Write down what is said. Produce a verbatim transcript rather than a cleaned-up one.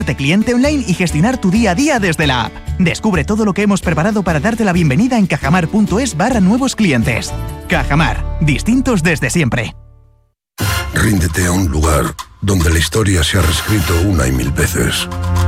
cliente online y gestionar tu día a día desde la app. Descubre todo lo que hemos preparado para darte la bienvenida en cajamar.es barra nuevos clientes. Cajamar, distintos desde siempre. Ríndete a un lugar donde la historia se ha reescrito una y mil veces.